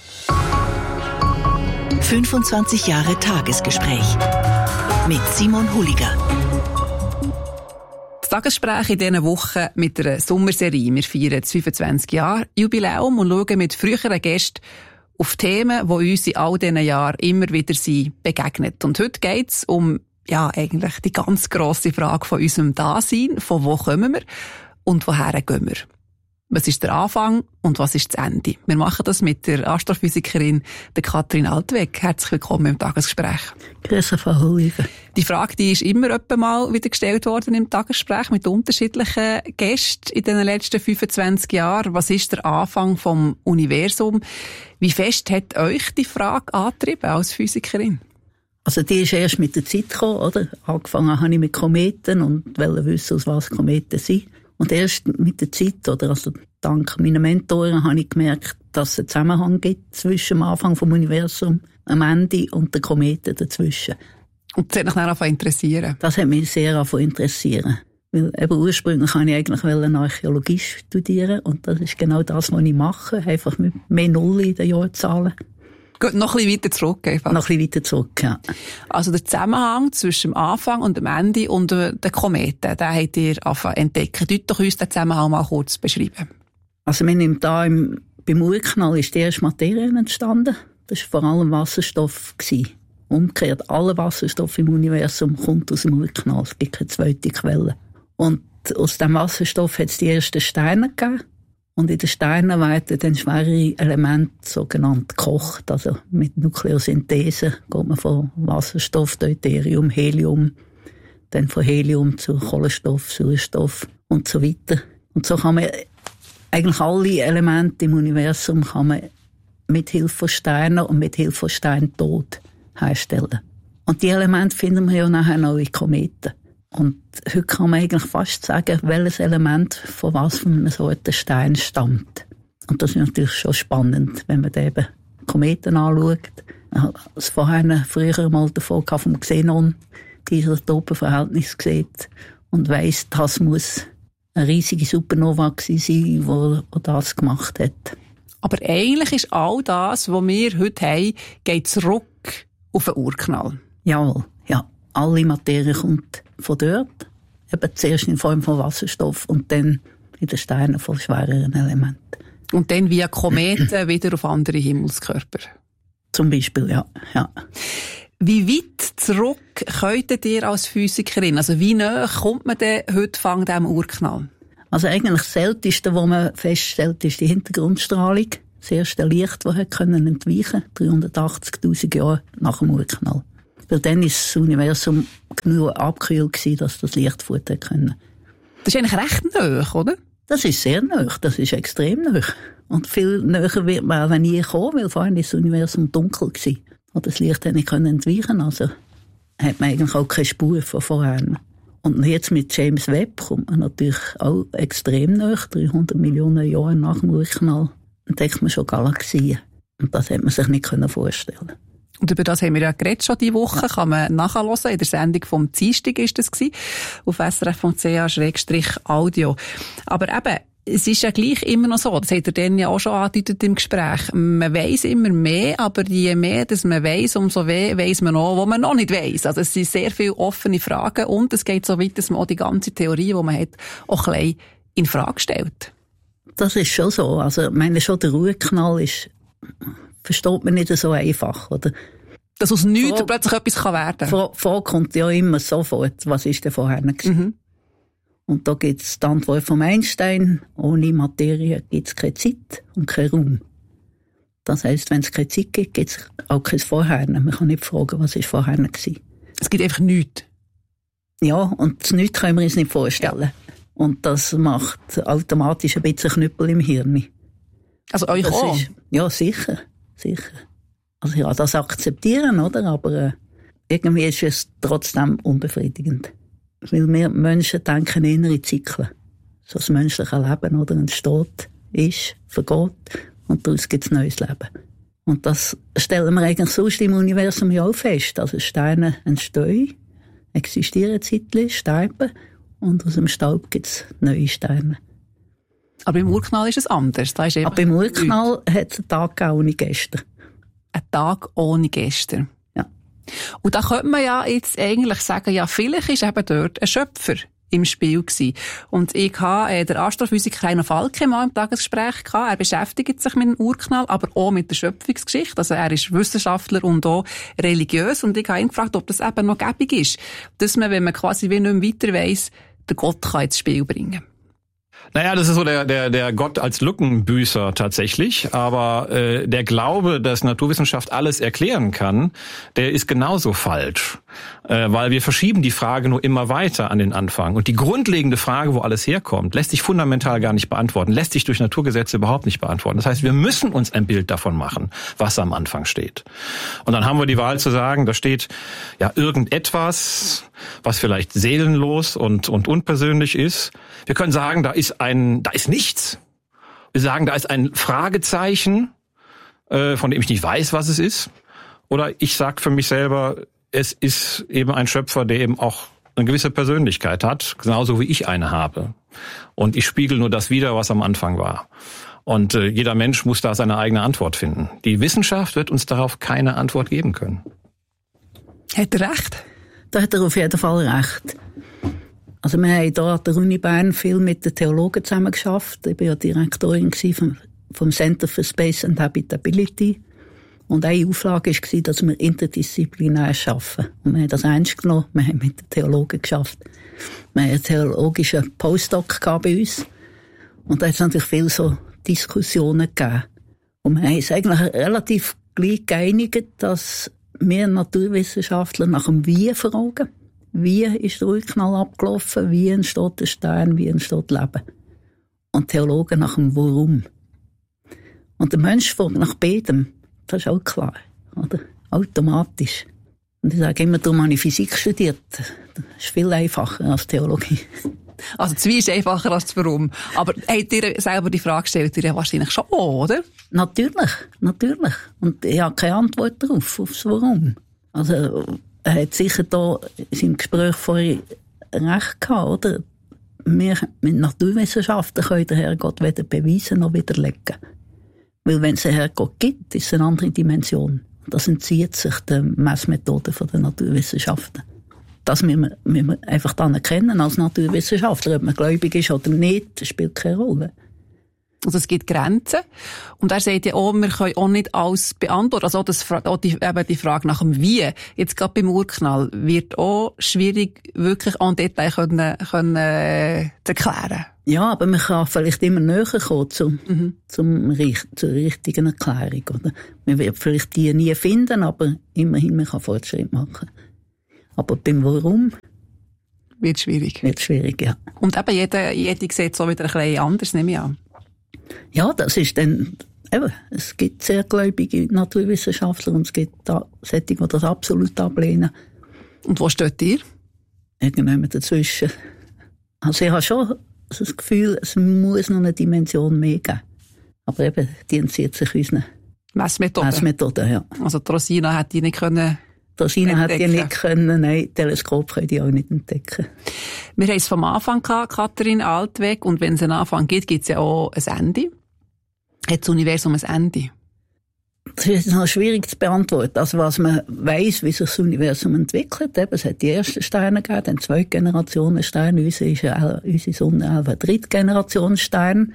fünfundzwanzig Jahre Tagesgespräch mit Simon Huliger. Tagesgespräch in dieser Woche mit einer Sommerserie. Wir feiern das fünfundzwanzig Jahre Jubiläum und schauen mit früheren Gästen auf Themen, die uns in all diesen Jahren immer wieder sind begegnet. Und heute geht es um ja, eigentlich die ganz grosse Frage von unserem Dasein. Von wo kommen wir und woher gehen wir? Was ist der Anfang und was ist das Ende? Wir machen das mit der Astrophysikerin der Katrin Altwegg. Herzlich willkommen im Tagesgespräch. Grüße, Frau Huliger. Die Frage, die ist immer öppe mal wieder gestellt worden im Tagesgespräch mit unterschiedlichen Gästen in den letzten fünfundzwanzig Jahren. Was ist der Anfang vom Universum? Wie fest hat euch die Frage angetrieben als Physikerin? Also die ist erst mit der Zeit gekommen, oder? Angefangen habe ich mit Kometen und wollte wissen, aus was Kometen sind. Und erst mit der Zeit, oder also dank meiner Mentoren, habe ich gemerkt, dass es einen Zusammenhang gibt zwischen dem Anfang vom Universum, am Ende und den Kometen dazwischen. Und das hat mich dann angefangen interessieren? Das hat mich sehr angefangen interessieren. Weil eben ursprünglich wollte ich eigentlich Archäologie studieren und das ist genau das, was ich mache, einfach mit mehr Null in den Jahrzahlen. Gut, noch ein bisschen weiter zurück. Einfach. Noch ein bisschen weiter zurück, ja. Also der Zusammenhang zwischen dem Anfang und dem Ende und den Kometen, den habt ihr angefangen zu entdecken. Könnt doch uns den Zusammenhang mal kurz beschreiben. Also wir nehmen da im, beim Urknall ist die erste Materie entstanden. Das war vor allem Wasserstoff gewesen. Umgekehrt, aller Wasserstoff im Universum kommt aus dem Urknall. Es gibt keine zweite Quelle. Und aus dem Wasserstoff hat es die ersten Steine gegeben. Und in den Steinen werden dann schwerere Elemente sogenannt gekocht. Also mit Nukleosynthese geht man von Wasserstoff, Deuterium, Helium, dann von Helium zu Kohlenstoff, Sauerstoff und so weiter. Und so kann man eigentlich alle Elemente im Universum kann man mit Hilfe von Sternen und mit Hilfe von Steintod herstellen. Und die Elemente finden wir ja nachher noch in Kometen. Und heute kann man eigentlich fast sagen, welches Element von was von einer Sorte Stein stammt. Und das ist natürlich schon spannend, wenn man eben Kometen anschaut. Ich habe es vorher früher mal davon gehabt, vom Xenon, die Isotopenverhältnis sieht und weiss, das muss eine riesige Supernova gewesen sein, die das gemacht hat. Aber eigentlich ist all das, was wir heute haben, geht zurück auf den Urknall. Jawohl, ja. Alle Materie kommt von dort. Eben zuerst in Form von Wasserstoff und dann in den Steinen von schwereren Elementen. Und dann via Kometen wieder auf andere Himmelskörper. Zum Beispiel, ja. ja. Wie weit zurück könntet ihr als Physikerin, also wie nahe kommt man denn heute von diesem Urknall? Also eigentlich das Älteste, was man feststellt, ist die Hintergrundstrahlung. Das erste Licht, das entweichen konnte, dreihundertachtzigtausend Jahre nach dem Urknall. Weil dann war das Universum genug abgekühlt gewesen, dass das Licht fort können. Das ist eigentlich recht nahe, oder? Das ist sehr nahe, das ist extrem nahe. Und viel näher wird man auch nie kommen, weil vorhin war das Universum dunkel gewesen. Und das Licht nicht können entweichen, also hat man eigentlich auch keine Spur von vorher. Und jetzt mit James Webb kommt man natürlich auch extrem nahe, dreihundert Millionen Jahre nach dem Urknall entdeckt man schon Galaxien. Und das hätte man sich nicht vorstellen. Und über das haben wir ja geredet schon diese Woche, kann man nachhören. In der Sendung vom Dienstag ist das gewesen, auf s r f punkt c h slash audio. Aber eben, es ist ja gleich immer noch so, das hat er dann ja auch schon angedeutet im Gespräch, man weiss immer mehr, aber je mehr dass man weiss, umso mehr weiss man auch, was man noch nicht weiss. Also es sind sehr viele offene Fragen und es geht so weit, dass man auch die ganze Theorie, die man hat, auch ein bisschen in Frage stellt. Das ist schon so. Also ich meine, schon der Urknall ist, versteht man nicht so einfach, oder? Dass aus nichts Frage, plötzlich etwas werden kann. Frage, Frage kommt ja immer sofort, was ist denn vorher gewesen? Mhm. Und da gibt es die Antwort von Einstein, ohne Materie gibt es keine Zeit und keinen Raum. Das heisst, wenn es keine Zeit gibt, gibt es auch kein Vorher. Man kann nicht fragen, was ist vorher gewesen. Es gibt einfach nichts. Ja, und das Nichts können wir uns nicht vorstellen. Ja. Und das macht automatisch ein bisschen Knüppel im Hirn. Also euch das auch? Ist, ja, sicher, sicher. Also ja, das akzeptieren, oder? Aber äh, irgendwie ist es trotzdem unbefriedigend. Weil wir Menschen denken eher in Zyklen. So das menschliche Leben, oder? Entsteht, ist, vergeht und daraus gibt es neues Leben. Und das stellen wir eigentlich sonst im Universum ja auch fest. Also Steine entstehen, existieren zeitlich, sterben und aus dem Staub gibt es neue Steine. Aber im Urknall ist es anders. Da ist Aber im Urknall hat es einen Tag ohne gestern. Ein Tag ohne gestern. Ja. Und da könnte man ja jetzt eigentlich sagen, ja, vielleicht ist eben dort ein Schöpfer im Spiel gewesen. Und ich habe äh, der Astrophysiker Heino Falke mal im Tagesgespräch gehabt. Er beschäftigt sich mit dem Urknall, aber auch mit der Schöpfungsgeschichte. Also er ist Wissenschaftler und auch religiös. Und ich habe ihn gefragt, ob das eben noch gäbig ist. Dass man, wenn man quasi wie nicht mehr weiter weiss, den Gott kann ins Spiel bringen kann. Naja, das ist so der, der, der Gott als Lückenbüßer tatsächlich. Aber äh, der Glaube, dass Naturwissenschaft alles erklären kann, der ist genauso falsch. Äh, weil wir verschieben die Frage nur immer weiter an den Anfang. Und die grundlegende Frage, wo alles herkommt, lässt sich fundamental gar nicht beantworten, lässt sich durch Naturgesetze überhaupt nicht beantworten. Das heißt, wir müssen uns ein Bild davon machen, was am Anfang steht. Und dann haben wir die Wahl zu sagen, da steht ja irgendetwas, was vielleicht seelenlos und, und unpersönlich ist. Wir können sagen, da ist ein, da ist nichts. Wir sagen, da ist ein Fragezeichen, äh, von dem ich nicht weiß, was es ist. Oder ich sage für mich selber, es ist eben ein Schöpfer, der eben auch eine gewisse Persönlichkeit hat, genauso wie ich eine habe. Und ich spiegel nur das wider, was am Anfang war. Und äh, jeder Mensch muss da seine eigene Antwort finden. Die Wissenschaft wird uns darauf keine Antwort geben können. Hat er recht? Da hat er auf jeden Fall recht. Also wir haben hier an der Uni Bern viel mit den Theologen zusammen geschafft. Ich war ja Direktorin vom, vom Center for Space and Habitability. Und eine Auflage war, dass wir interdisziplinär arbeiten. Und wir haben das ernst genommen. Wir haben mit den Theologen geschafft. Wir hatten einen theologischen Postdoc bei uns. Und da hat es natürlich viele so Diskussionen gegeben. Und wir haben uns eigentlich relativ gleich geeinigt, dass wir Naturwissenschaftler nach dem Wie fragen. Wie ist der Urknall abgelaufen? Wie entsteht der Stern? Wie entsteht Leben? Und Theologen nach dem Warum. Und der Mensch fragt nach beidem. Das ist auch klar, oder? Automatisch. Und ich sage immer, darum habe ich Physik studiert. Das ist viel einfacher als Theologie. Also das Wie ist einfacher als das Warum. Aber habt ihr selber die Frage gestellt, ihr wahrscheinlich schon, oder? Natürlich, natürlich. Und ich habe keine Antwort darauf, auf das Warum. Also er hat sicher da in seinem Gespräch vorhin recht gehabt, oder? Wir mit Naturwissenschaften können den Herrgott weder beweisen noch widerlegen. Weil wenn es einen Herrgott gibt, ist es eine andere Dimension. Das entzieht sich der Messmethode der Naturwissenschaften. Das müssen wir, müssen wir einfach dann erkennen als Naturwissenschaftler. Ob man gläubig ist oder nicht, das spielt keine Rolle. Also es gibt Grenzen. Und er sagt ja auch, wir können auch nicht alles beantworten. Also auch, das, auch die, eben die Frage nach dem Wie, jetzt gerade beim Urknall, wird auch schwierig, wirklich en Detail können, können, äh, zu erklären. Ja, aber man kann vielleicht immer näher kommen zum, mhm. zum, zur richtigen Erklärung. Oder? Man wird vielleicht die nie finden, aber immerhin man kann Fortschritt machen. Aber beim Warum wird schwierig. Wird schwierig, ja. Und eben jeder, jeder sieht so wieder ein bisschen anders, nehme ich an. Ja, das ist dann, eben, es gibt sehr gläubige Naturwissenschaftler und es gibt da solche, die das absolut ablehnen. Und wo steht ihr? Irgendjemand dazwischen. Also ich habe schon das Gefühl, es muss noch eine Dimension mehr geben. Aber eben, die entzieht sich unseren Messmethoden. Messmethoden, ja. Also die Rosina hätte die nicht können Die Rosina hätte die nicht können, nein, Teleskop können die auch nicht entdecken. Wir haben es vom Anfang gehabt, Katharin Altweg, und wenn es einen Anfang gibt, gibt es ja auch ein Ende. Hat das Universum ein Ende? Das ist noch schwierig zu beantworten. Also was man weiss, wie sich das Universum entwickelt. Eben, es hat die ersten Sterne gegeben, dann zwei Generationen Sterne. Unsere, ist ja, unsere Sonne auch ein Drittgenerationsstern.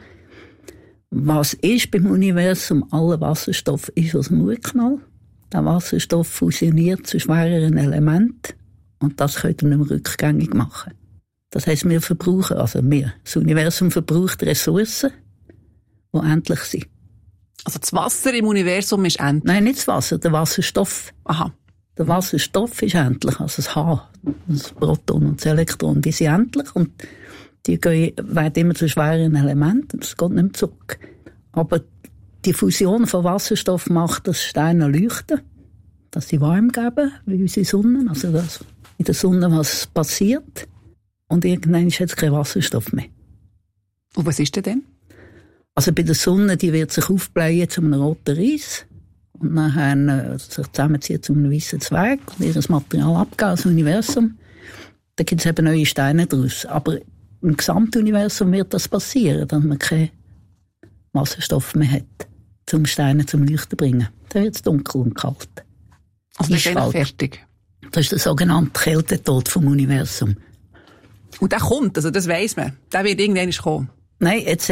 Was ist beim Universum? Aller Wasserstoff ist aus dem Urknall. Der Wasserstoff fusioniert zu schwereren Elementen. Und das könnt ihr nicht mehr rückgängig machen. Das heisst, wir verbrauchen, also wir, das Universum verbraucht Ressourcen, die endlich sind. Also das Wasser im Universum ist endlich? Nein, nicht das Wasser, der Wasserstoff. Aha. Der Wasserstoff ist endlich, also das H, das Proton und das Elektron, die sind endlich und die gehen, werden immer zu schweren Elementen, das geht nicht mehr zurück. Aber die Fusion von Wasserstoff macht, dass Sterne leuchten, dass sie warm geben, wie unsere Sonne, also dass in der Sonne was passiert und irgendwann ist jetzt kein Wasserstoff mehr. Und was ist denn? Also bei der Sonne, die wird sich aufblähen zu einem roten Reis und nachher äh, sich zusammenziehen zu einem weißen Zwerg und ihr Material abgeben als Universum. Da gibt es eben neue Steine daraus. Aber im Gesamtuniversum wird das passieren, dass man keinen Wasserstoff mehr hat, um Steine zum Leuchten zu bringen. Dann wird es dunkel und kalt. Also das ist fertig. Das ist der sogenannte Kältetod vom Universum. Und der kommt, also das weiss man. Der wird irgendwann kommen. Nein, jetzt,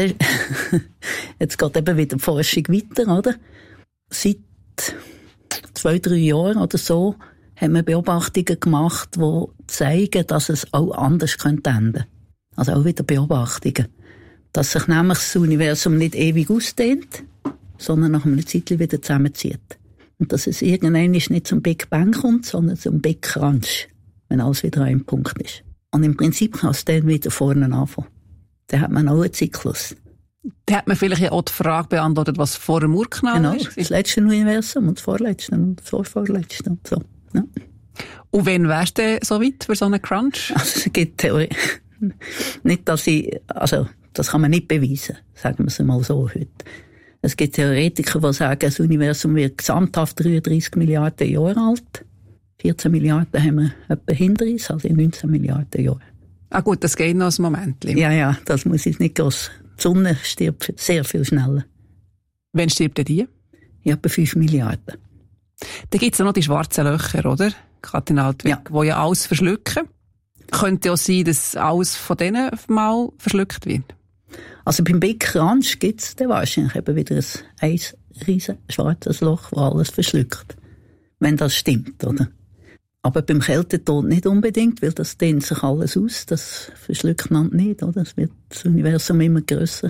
jetzt geht eben wieder die Forschung weiter, oder? Seit zwei, drei Jahren oder so haben wir Beobachtungen gemacht, die zeigen, dass es auch anders könnte enden. Also auch wieder Beobachtungen. Dass sich nämlich das Universum nicht ewig ausdehnt, sondern nach einer Zeit wieder zusammenzieht. Und dass es irgendwann nicht zum Big Bang kommt, sondern zum Big Crunch, wenn alles wieder an einem Punkt ist. Und im Prinzip kann es dann wieder vorne anfangen. Dann hat man auch einen Zyklus. Dann hat man vielleicht auch die Frage beantwortet, was vor dem Urknall genau, ist. Das letzte Universum und das vorletzte und das vorvorletzte und so. Ja. Und wann wärst du so weit für so einen Crunch? Also es gibt Theorie. Nicht, dass ich, also das kann man nicht beweisen, sagen wir es mal so heute. Es gibt Theoretiker, die sagen, das Universum wird gesamthaft dreiunddreissig Milliarden Jahre alt. vierzehn Milliarden haben wir etwa hinter uns, also in neunzehn Milliarden Jahren. Ah gut, das geht noch ein Moment. Ja, ja, das muss jetzt nicht groß. Die Sonne stirbt sehr viel schneller. Wann stirbt denn die? Ja, etwa fünf Milliarden. Dann gibt es ja noch die schwarzen Löcher, oder? Katrin Altweg, ja. Die ja alles verschlucken. Könnte ja sein, dass alles von denen mal verschluckt wird. Also beim Big Crunch gibt es dann wahrscheinlich eben wieder ein, ein riesen schwarzes Loch, das alles verschluckt. Wenn das stimmt, oder? Aber beim Kältetod nicht unbedingt, weil das dehnt sich alles aus, das verschluckt man nicht, oder? Es wird das Universum immer grösser.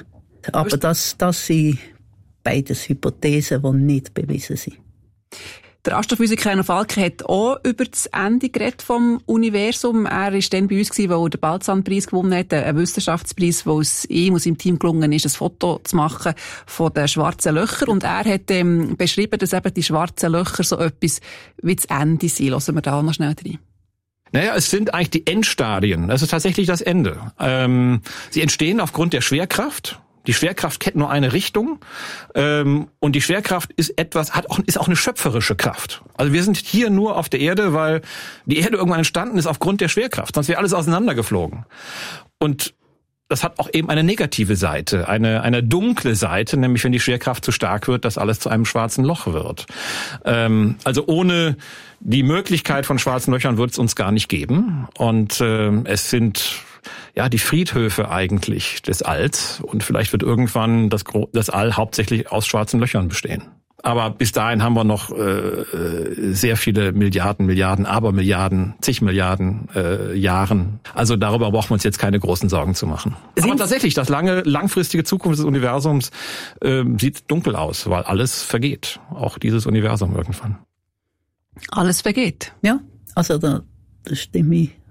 Aber das, das sind beides Hypothesen, die nicht bewiesen sind. Der Astrophysiker Heino Falke hat auch über das Ende geredet vom Universum. Er war dann bei uns, weil er den Balzan-Preis gewonnen hat, einen Wissenschaftspreis, wo es ihm und seinem Team gelungen ist, ein Foto zu machen von den schwarzen Löchern. Und er hat ähm, beschrieben, dass eben die schwarzen Löcher so etwas wie das Ende sind. Lassen wir da noch schnell rein. Naja, es sind eigentlich die Endstadien. Das ist tatsächlich das Ende. Ähm, sie entstehen aufgrund der Schwerkraft. Die Schwerkraft kennt nur eine Richtung, ähm, und die Schwerkraft ist etwas, hat auch, ist auch eine schöpferische Kraft. Also wir sind hier nur auf der Erde, weil die Erde irgendwann entstanden ist aufgrund der Schwerkraft. Sonst wäre alles auseinandergeflogen. Und das hat auch eben eine negative Seite, eine, eine dunkle Seite, nämlich wenn die Schwerkraft zu stark wird, dass alles zu einem schwarzen Loch wird. Ähm, also ohne die Möglichkeit von schwarzen Löchern wird es uns gar nicht geben. Und ähm, es sind ja die Friedhöfe eigentlich des Alls. Und vielleicht wird irgendwann das, das All hauptsächlich aus schwarzen Löchern bestehen. Aber bis dahin haben wir noch äh, sehr viele Milliarden, Milliarden, Abermilliarden, zig Milliarden äh, Jahren. Also darüber brauchen wir uns jetzt keine großen Sorgen zu machen. Sind Aber tatsächlich, das lange, langfristige Zukunft des Universums äh, sieht dunkel aus, weil alles vergeht. Auch dieses Universum irgendwann. Alles vergeht? Ja, also da, da stimme ich